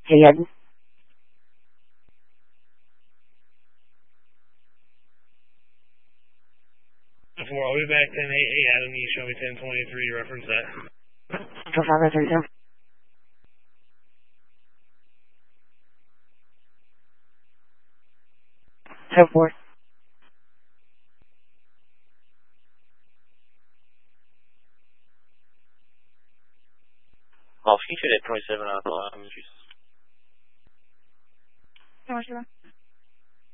Hey, Ed. I'll be back 10-8. Hey, Adam, you show me 10-23. Reference that. Control 537. So forth. Well, featured at 27 on the